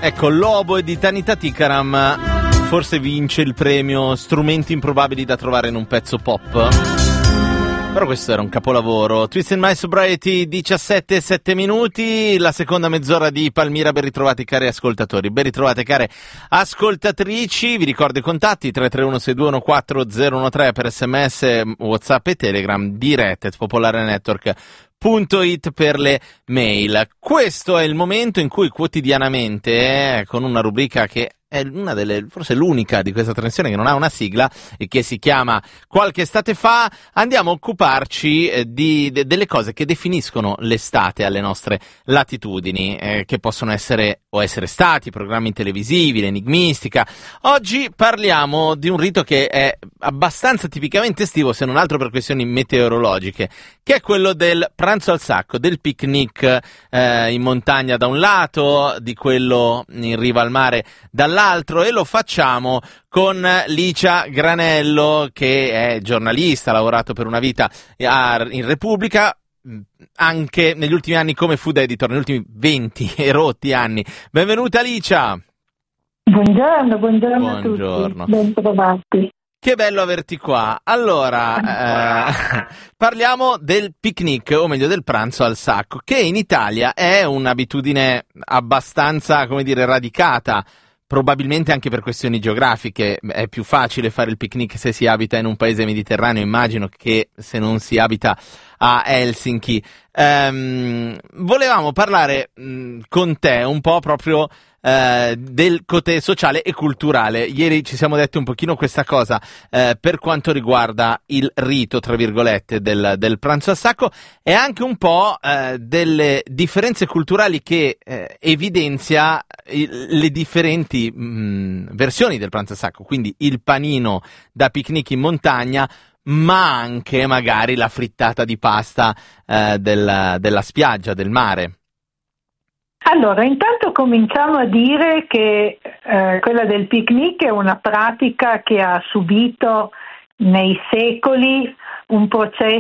Ecco, Lobo di Tanita Tikaram forse vince il premio Strumenti improbabili da trovare in un pezzo pop. Però questo era un capolavoro. Twisted My Sobriety, 17:07, la seconda mezz'ora di Palmira. Ben ritrovati cari ascoltatori, ben ritrovate care ascoltatrici. Vi ricordo i contatti: 331-621-4013 per sms, WhatsApp e Telegram, dirette popolarenetwork.it per le mail. Questo è il momento in cui quotidianamente, con una rubrica che è una delle, forse l'unica di questa trasmissione che non ha una sigla e che si chiama Qualche estate fa, andiamo a occuparci delle cose che definiscono l'estate alle nostre latitudini, che possono essere o essere stati programmi televisivi, l'enigmistica. Oggi parliamo di un rito che è abbastanza tipicamente estivo, se non altro per questioni meteorologiche, che è quello del pranzo al sacco, del picnic in montagna da un lato, di quello in riva al mare dall'altro, e lo facciamo con Licia Granello, che è giornalista, ha lavorato per una vita in Repubblica, anche negli ultimi anni come food editor, negli ultimi 20 e rotti anni. Benvenuta Licia! Buongiorno a tutti, ben trovati. Che bello averti qua. Allora, parliamo del picnic, o meglio del pranzo al sacco, che in Italia è un'abitudine abbastanza, come dire, radicata, probabilmente anche per questioni geografiche. È più facile fare il picnic se si abita in un paese mediterraneo, immagino, che se non si abita a Helsinki. Volevamo parlare con te un po' proprio del côté sociale e culturale. Ieri ci siamo detti un pochino questa cosa per quanto riguarda il rito, tra virgolette, del pranzo al sacco, e anche un po' delle differenze culturali che evidenzia le differenti versioni del pranzo al sacco, quindi il panino da picnic in montagna, ma anche magari la frittata di pasta della spiaggia, del mare. Allora, intanto cominciamo a dire che quella del picnic è una pratica che ha subito nei secoli un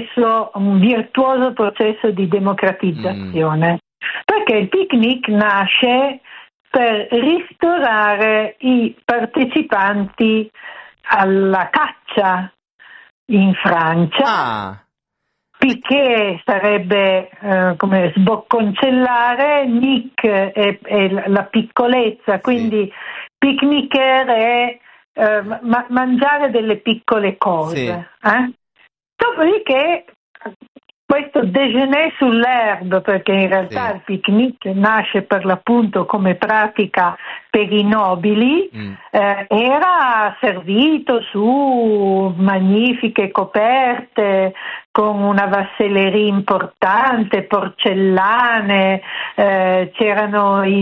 virtuoso processo di democratizzazione, perché il picnic nasce per ristorare i partecipanti alla caccia in Francia. Piquet sarebbe come sbocconcellare, nic è la piccolezza, quindi picnicker è mangiare delle piccole cose. Dopodiché questo déjeuner sull'herbe, perché in realtà il picnic nasce per l'appunto come pratica per i nobili, era servito su magnifiche coperte con una vasselleria importante, porcellane, c'erano i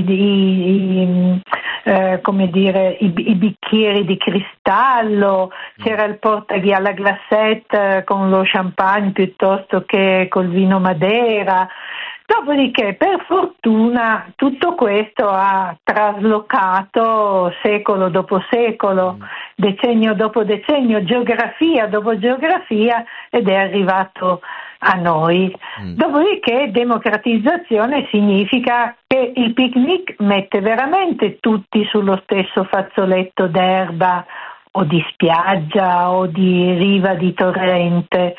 bicchieri di cristallo, c'era il portavia alla glacette con lo champagne piuttosto che col vino Madeira. Dopodiché, per fortuna, tutto questo ha traslocato secolo dopo secolo, decennio dopo decennio, geografia dopo geografia, ed è arrivato a noi. Dopodiché democratizzazione significa che il picnic mette veramente tutti sullo stesso fazzoletto d'erba o di spiaggia o di riva di torrente,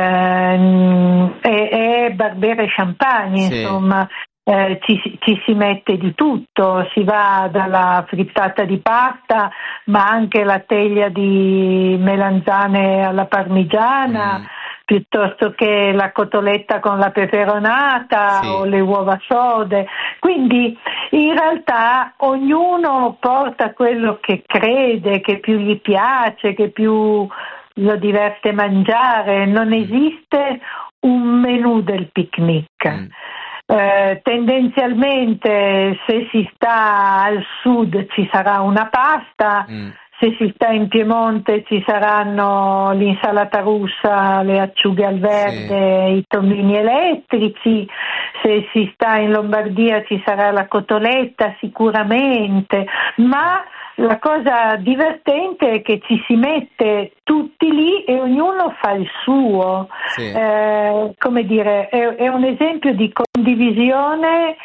e barbere e champagne, insomma. Ci si mette di tutto, si va dalla frittata di pasta, ma anche la teglia di melanzane alla parmigiana, piuttosto che la cotoletta con la peperonata o le uova sode. Quindi in realtà ognuno porta quello che crede, che più gli piace, che più lo diverte mangiare. Non esiste un menù del picnic. Tendenzialmente, se si sta al sud ci sarà una pasta, se si sta in Piemonte ci saranno l'insalata russa, le acciughe al verde, i tomini elettrici, se si sta in Lombardia ci sarà la cotoletta sicuramente, ma la cosa divertente è che ci si mette tutti lì e ognuno fa il suo. Come dire, è un esempio di condivisione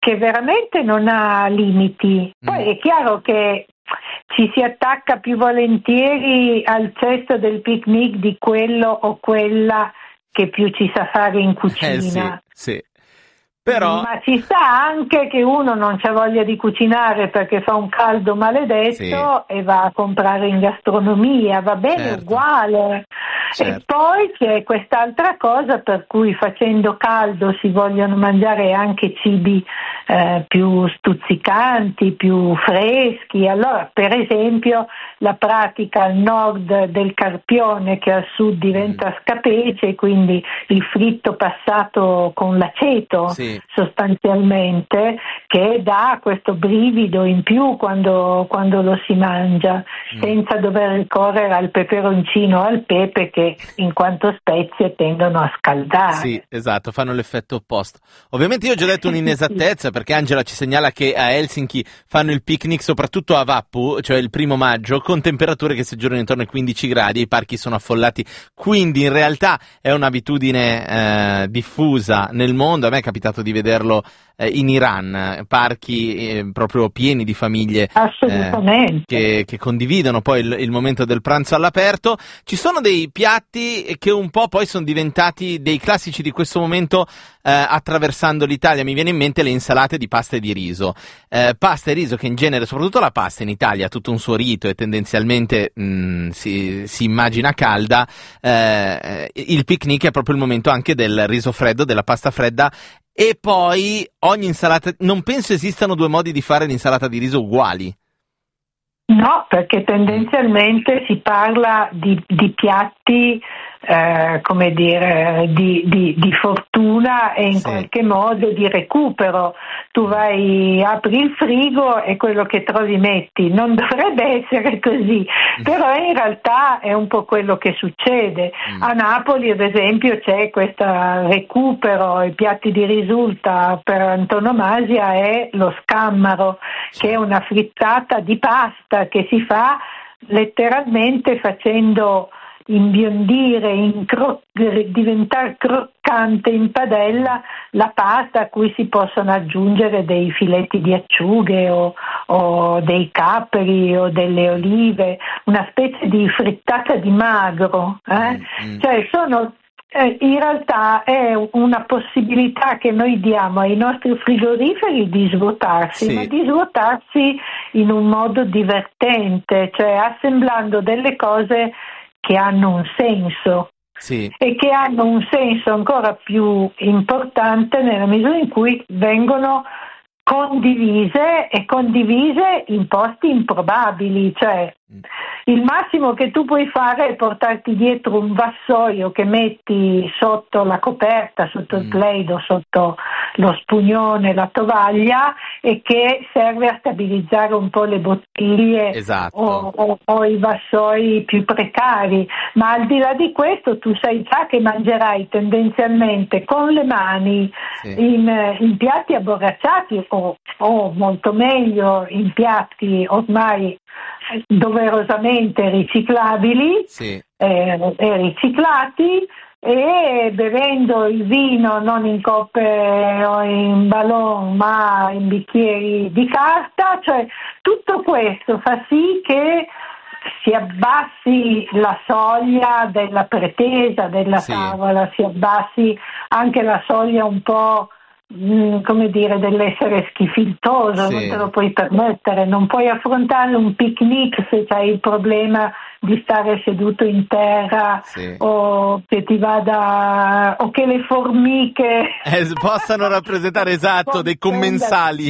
che veramente non ha limiti. Poi è chiaro che ci si attacca più volentieri al cesto del picnic di quello o quella che più ci sa fare in cucina. Sì. Però... Ma ci sta anche che uno non c'ha voglia di cucinare perché fa un caldo maledetto e va a comprare in gastronomia, va bene, uguale. Certo. E poi c'è quest'altra cosa per cui facendo caldo si vogliono mangiare anche cibi più stuzzicanti, più freschi. Allora, per esempio, la pratica al nord del carpione che al sud diventa scapece, quindi il fritto passato con l'aceto sostanzialmente, che dà questo brivido in più quando lo si mangia, senza dover ricorrere al peperoncino o al pepe che in quanto spezie tendono a scaldare. Sì, esatto, fanno l'effetto opposto. Ovviamente io ho già detto un'inesattezza perché Angela ci segnala che a Helsinki fanno il picnic soprattutto a Vappu, cioè il 1 maggio, con temperature che si aggiornano intorno ai 15 gradi e i parchi sono affollati, quindi in realtà è un'abitudine diffusa nel mondo. A me è capitato di vederlo in Iran, parchi proprio pieni di famiglie che condividono poi il momento del pranzo all'aperto. Ci sono dei piatti che un po' poi sono diventati dei classici di questo momento attraversando l'Italia. Mi viene in mente le insalate di pasta e di riso. Pasta e riso che in genere, soprattutto la pasta in Italia, ha tutto un suo rito e tendenzialmente si immagina calda. Il picnic è proprio il momento anche del riso freddo, della pasta fredda. E poi ogni insalata, non penso esistano 2 modi di fare l'insalata di riso uguali. No, perché tendenzialmente si parla di piatti, come dire, di fortuna e in qualche modo di recupero. Tu apri il frigo e quello che trovi metti. Non dovrebbe essere così, però in realtà è un po' quello che succede. A Napoli, ad esempio, c'è questo recupero, i piatti di risulta per antonomasia è lo scammaro, che è una frittata di pasta che si fa letteralmente facendo imbiondire, diventare croccante in padella la pasta, a cui si possono aggiungere dei filetti di acciughe o dei capperi o delle olive, una specie di frittata di magro, cioè in realtà è una possibilità che noi diamo ai nostri frigoriferi di svuotarsi, ma di svuotarsi in un modo divertente, cioè assemblando delle cose che hanno un senso e che hanno un senso ancora più importante nella misura in cui vengono condivise in posti improbabili, cioè il massimo che tu puoi fare è portarti dietro un vassoio che metti sotto la coperta, sotto il plaido, sotto lo spugnone, la tovaglia, e che serve a stabilizzare un po' le bottiglie o i vassoi più precari. Ma al di là di questo tu sai già che mangerai tendenzialmente con le mani in piatti abborracciati o molto meglio in piatti ormai doverosamente riciclabili e riciclati, e bevendo il vino non in coppe o in ballon ma in bicchieri di carta. Cioè tutto questo fa sì che si abbassi la soglia della pretesa della tavola, si abbassi anche la soglia un po' come dire, dell'essere schifiltoso, non te lo puoi permettere, non puoi affrontare un picnic se c'hai il problema di stare seduto in terra o che ti vada o che le formiche possano rappresentare dei commensali.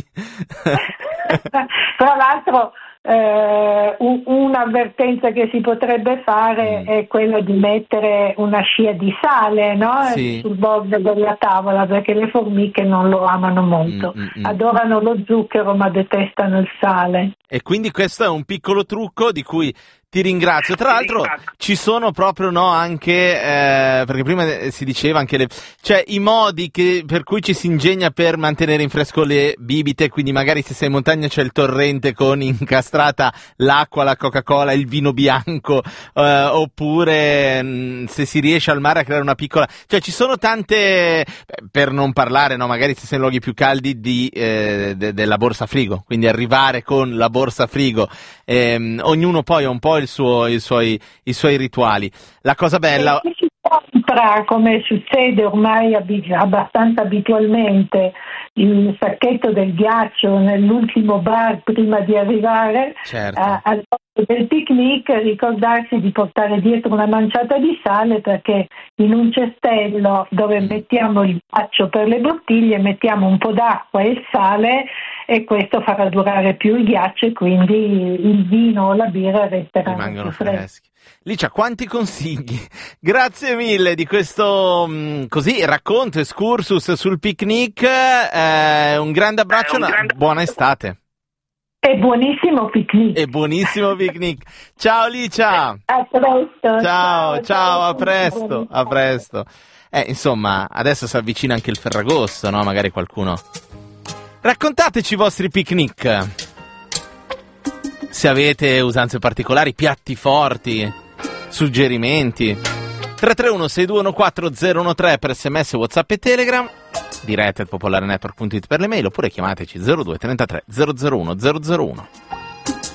Tra l'altro un'avvertenza che si potrebbe fare è quella di mettere una scia di sale, no? Sul bordo della tavola, perché le formiche non lo amano molto, adorano lo zucchero ma detestano il sale. E quindi questo è un piccolo trucco di cui Ti ringrazio. Tra l'altro ci sono proprio anche perché prima si diceva anche cioè i modi per cui ci si ingegna per mantenere in fresco le bibite, quindi magari se sei in montagna c'è il torrente con incastrata l'acqua, la Coca-Cola, il vino bianco, oppure se si riesce al mare a creare una piccola, cioè ci sono tante, per non parlare, no, magari se sei in luoghi più caldi della borsa frigo, quindi arrivare con la borsa frigo, ognuno poi ha un po' i suoi rituali. La cosa bella, si compra, come succede ormai abbastanza abitualmente, il sacchetto del ghiaccio nell'ultimo bar prima di arrivare, certo, al posto del picnic, ricordarsi di portare dietro una manciata di sale, perché in un cestello dove mettiamo il ghiaccio per le bottiglie mettiamo un po' d'acqua e il sale, e questo farà durare più il ghiaccio e quindi il vino o la birra resteranno rimangono più freschi. Licia, quanti consigli! Grazie mille di questo così racconto, excursus sul picnic, un grande abbraccio, buona estate. E buonissimo picnic. E buonissimo picnic. Ciao Licia! A presto! Ciao, a presto, a presto. Insomma, adesso si avvicina anche il Ferragosto, no? Magari qualcuno... Raccontateci i vostri picnic. Se avete usanze particolari, piatti forti, suggerimenti. 331-6214013 per SMS, WhatsApp e Telegram. Dirette@popolarenetwork.it per le mail, oppure chiamateci 02 33 001 001.